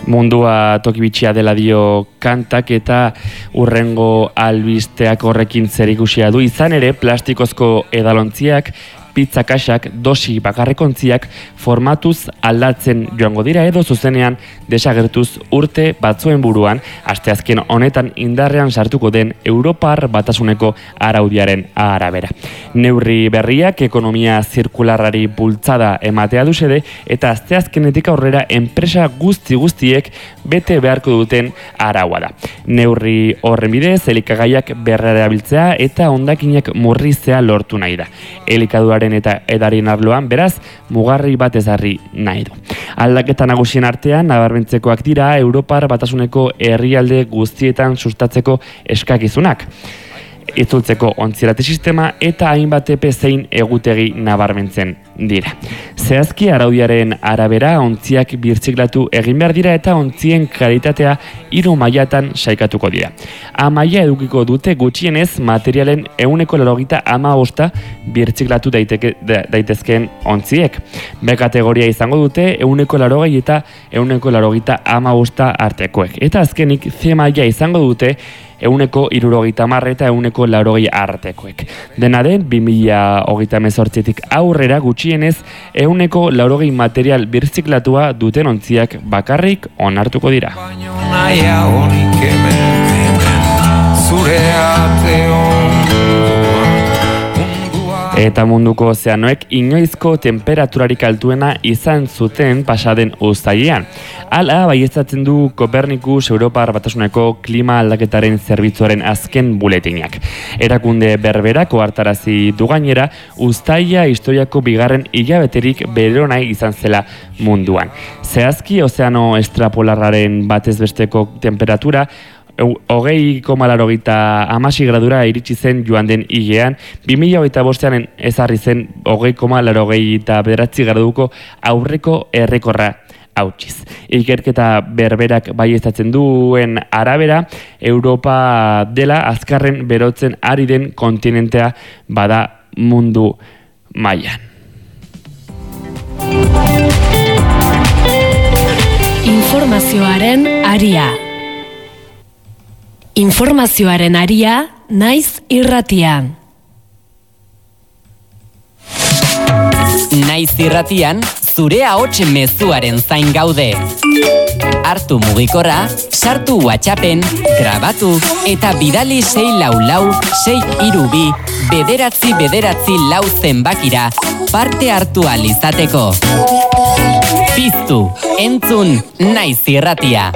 Mundua toki bitxia dela dio kantak eta hurrengo albisteak horrekin zerikusia du. Izan ere, plastikozko edalontziak, pizza kaxak, dosi bakarrekontziak formatuz aldatzen joango dira edo zuzenean desagertuz urte batzuen buruan, asteazken honetan indarrean sartuko den Europar Batasuneko araudiaren arabera. Neurri berriak ekonomia zirkularrari bultzada ematea du xede eta asteazkenetik aurrera enpresa guztiek bete beharko duten araua da. Neurri horren bidez, elikagaiak berrerabiltzea eta hondakinak murriztea lortu nahi da. Elikaduraren eta edarien arloan, beraz, mugarri bat ezarri nahi du. Aldaketa nagusien artean, nabarmentzekoak dira Europar Batasuneko herrialde guztietan sustatzeko eskakizunak. Itzultzeko ontzirate sistema eta hainbat epe zein egutegi nabarmentzen dira. Zehazki araudiaren arabera ontziak birtziklatu egin behar dira eta ontzien kalitatea 3 mailatan saikatuko dira. A maila edukiko dute gutxienez materialen 95% birtziklatu daitezkeen ontziek. B kategoria izango dute 180 eta 185 artekoek. Eta azkenik C maila izango dute 170 eta 180 artekoek. Dena den, 2018tik aurrera gutxienez 180 material birziklatua duten ontziak bakarrik onartuko dira. Eta munduko ozeanoek inoizko temperaturarik altuena izan zuten pasaden uztailean. Hala baieztatzen du Kopernikus Europar Batasuneko klima aldaketaren zerbitzuaren azken buletinak. Erakunde berberak ohartarazi du gainera uztaila historiako bigarren hilabeterik berona izan zela munduan. Zehazki ozeano estrapolarraren batez besteko temperatura 20,86 gradura iritsi zen joan den hilean, 2025an ezarri zen 20,89 graduko aurreko errekorra hautsiz. Ikerketa berberak baieztatzen duen arabera, Europa dela azkarren berotzen ari den kontinentea bada mundu mailan. Informazioaren aria. Informazioaren aria, Naiz irratian. Naiz irratian, zure ahots mezuaren zain gaude. Hartu mugikorra, sartu WhatsAppen, grabatu eta bidali 644-632-999 zenbakira parte hartu ahal izateko. Piztu, entzun, Naiz irratia.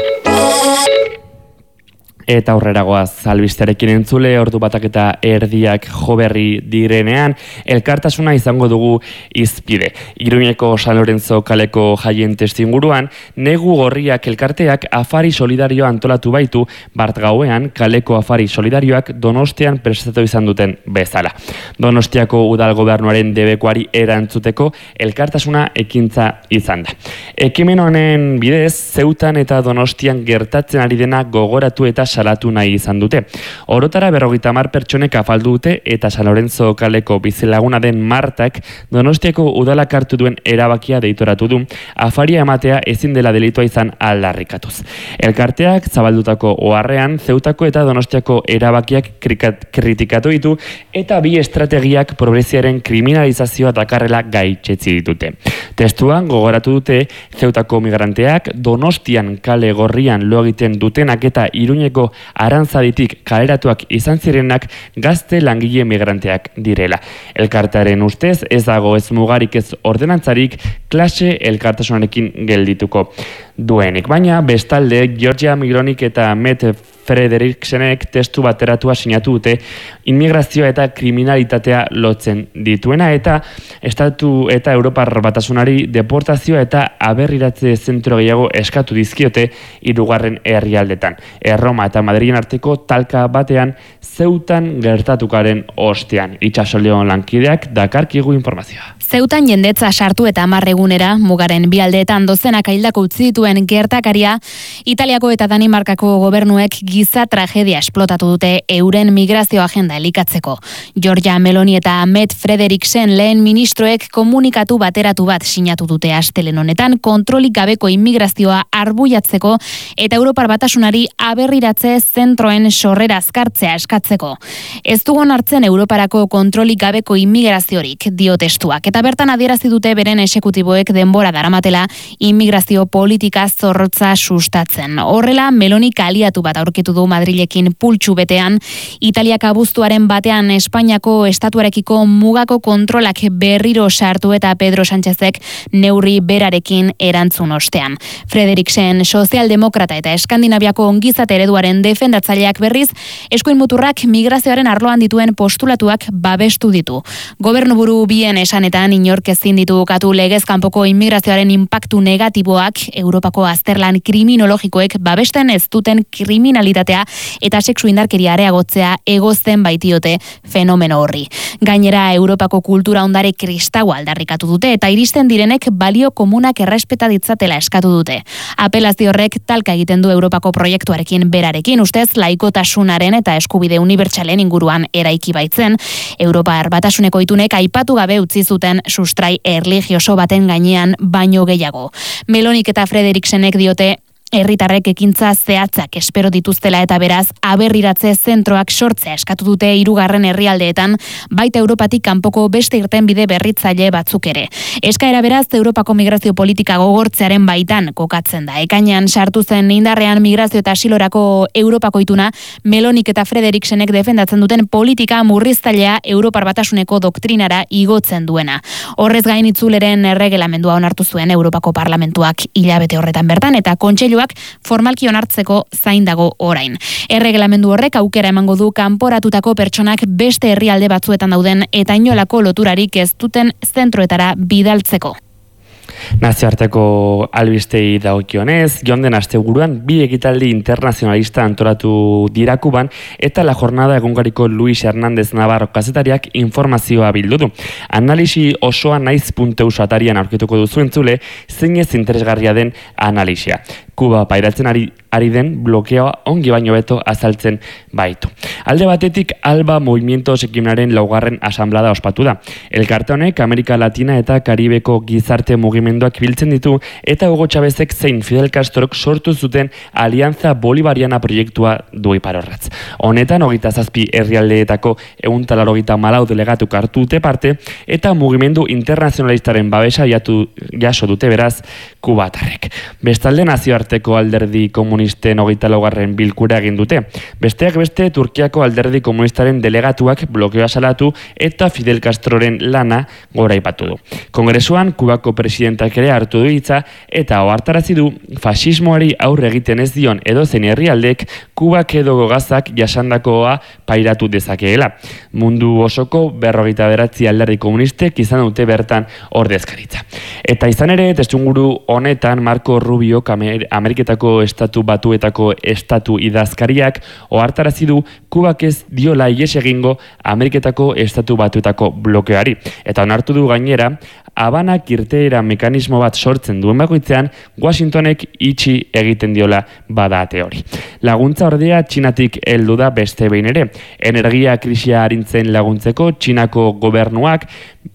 Eta aurreragoaz albistearekin entzule, ordu batak eta erdiak joberri direnean, elkartasuna izango dugu izpide. Iruñeko San Lorenzo kaleko jaien testuinguruan, negu gorriak elkarteak afari solidario antolatu baitu, bart gauean kaleko afari solidarioak Donostian prestatu izan duten bezala. Donostiako udal gobernuaren debekuari erantzuteko elkartasuna ekintza izan da. Ekimen honen bidez, Zeutan eta Donostian gertatzen ari dena gogoratu eta salatu nahi izan dute. Orotara 50 pertsonek afaldu dute eta San Lorenzo kaleko bizilaguna den Martak Donostiako udalak hartu duen erabakia deitoratu du, afaria ematea ezin dela delitua izan aldarrikatuz. Elkarteak zabaldutako oharrean Zeutako eta Donostiako erabakiak kritikatu ditu eta bi estrategiak pobreziaren kriminalizazioa dakarrela gaitzetsi ditute. Testuan gogoratu dute Zeutako migranteak Donostian kale gorrian lo egiten dutenak eta Iruñeko Arantzaditik kaleratuak izan zirenak gazte langile migranteak direla. Elkartearen ustez ez dago ez mugarik ez ordenantzarik klase elkartasunarekin geldituko duenik. Baina bestalde Georgia Migronik eta Met Frederiksenek testu bateratua sinatu dute immigrazioa eta kriminalitatea lotzen dituena eta Estatu eta Europar Batasunari deportazioa eta aberriratze zentro gehiago eskatu dizkiote 3. herrialdetan. Erroma eta Madrilen arteko talka batean Zeutan gertatukaren ostean. Itxasoleon lankideak dakarkigu informazioa. Zeutan jendetza sartu eta 10 egunera, mugaren bi aldeetan dozenak hildako utzi ditu dituen gertakaria, Italiako eta Danimarkako gobernuek giza tragedia esplotatu dute euren migrazio agenda elikatzeko. Giorgia Meloni eta Mette Frederiksen lehen ministroek komunikatu bateratu bat sinatu dute astelehen honetan kontrolik gabeko immigrazioa arbuiatzeko eta Europar Batasunari aberriratze zentroen sorrera azkartzea eskatzeko. Ez dugun hartzen Europarako kontrolik gabeko immigraziorik, dio testuak, eta bertan adierazi dute beren exekutiboek denbora daramatela immigrazio politika zorrotza sustatzen. Horrela, Melonik aliatu bat aurkitu du Madrilekin pultsu betean, Italiak abuztuaren batean Espainiako estatuarekiko mugako kontrolak berriro sartu eta Pedro Sánchezek neurri berarekin erantzun ostean. Frederiksen sozialdemokrata eta Eskandinaviako ongizate ereduaren defendatzaileak berriz, eskuin muturrak migrazioaren arloan dituen postulatuak babestu ditu. Gobernuburu bien esanetan inork ezin ditu ukatu legez kanpoko immigrazioaren inpaktu negatiboak Europako azterlan kriminologikoek babesten ez duten kriminalitatea eta sexu indarkeria areagotzea egozten baitiote fenomeno horri. Gainera, Europako kultura ondare kristaua aldarrikatu dute eta iristen direnek balio komunak errespeta ditzatela eskatu dute. Apelazio horrek talka egiten du Europako proiektuarekin berarekin, ustez laikotasunaren eta eskubide unibertsalen inguruan eraiki baitzen, Europar Batasuneko itunek aipatu gabe utzi zuten sustrai erlijioso baten gainean baino gehiago. Melonik eta Frederiksenek diote herritarrek ekintza zehatzak espero dituztela eta beraz aberriratze zentroak sortzea eskatu dute 3. herrialdeetan, baita Europatik kanpoko beste irtenbide berritzaile batzuk ere. Eskaera beraz Europako migrazio politika gogortzearen baitan kokatzen da. Ekainean sartu zen indarrean migrazio eta asilorako Europako ituna, Melonik eta Frederiksenek defendatzen duten politika murriztailea Europar Batasuneko doktrinara igotzen duena. Horrez gain itzuleren erregelamendua onartu zuen Europako Parlamentuak hilabete horretan bertan eta kontseiluak formalki onartzeko zain dago orain. Erregelamendu horrek aukera emango du kanporatutako pertsonak beste herrialde batzuetan dauden eta inolako loturarik ez duten zentroetara bidaltzeko. Nazioarteko albistei dagokionez, joan den asteburuan 2 ekitaldi internazionalista antolatu dira Kuban eta la jornada egungariko Luis Hernández Navarro kazetariak informazioa bildu du. Analisi osoa naiz.eus atarian aurkituko duzu entzule, zeinez interesgarria den analisia. Kuba pairatzen ari den blokeoa ongi baino beto azaltzen baitu. Alde batetik Alba Movimientos ekimenaren 2. asanblada ospatu da. Elkarte honek Amerika Latina eta Karibeko gizarte mugimenduak biltzen ditu eta Hugo Chávezek zein Fidel Castrok sortu zuten Alianza Bolivariana proiektua du iparorratz. Honetan 27 herrialdeetako 184 delegatuk hartu dute parte eta mugimendu internazionalistaren babesa jaso dute beraz kubatarrek. Bestalde nazioarteko alderdi komunisten 24. bilkura egin dute. Besteak beste Turkiako alderdi komunistaren delegatuak blokeoa salatu eta Fidel Castroren lana goraipatu du. Kongresuan Kubako presidentak ere hartu du hitza eta ohartarazi du faxismoari aurre egiten ez dion edozein herrialdek Kubak edo Gazak jasandakoa pairatu dezakeela. Mundu osoko 59 alderdi komunistek izan dute bertan ordezkaritza. Eta izan ere, testuinguru honetan Marco Rubiok Ameriketako estatu batuetako estatu idazkariak ohartarazi du Kubak ez diola ihes egingo Ameriketako estatu batuetako blokeoari. Eta onartu du gainera, Habanak irteera mekanismo bat sortzen duen bakoitzean, Washingtonek itxi egiten diola badate hori. Laguntza ordea Txinatik heldu da beste behin ere. Energia krisia arintzen laguntzeko Txinako gobernuak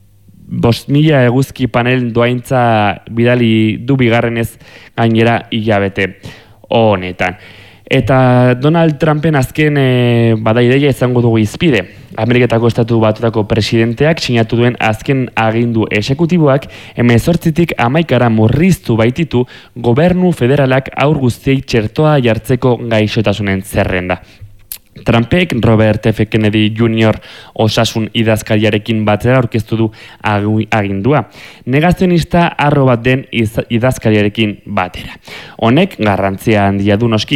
5.000 eguzki panel doaintza bidali du bigarrenez gainera hilabete honetan. Eta Donald Trumpen azken badaideia izango dugu izpide. Ameriketako estatu batuetako presidenteak sinatu duen azken agindu esekutiboak 18tik 11 murriztu baititu gobernu federalak haur guztiei txertoa jartzeko gaixotasunen zerrenda. Trumpek Robert F. Kennedy Jr. osasun idazkariarekin batera aurkeztu du agindua. Negazionista arro bat den idazkariarekin batera. Honek garrantzia handia du noski.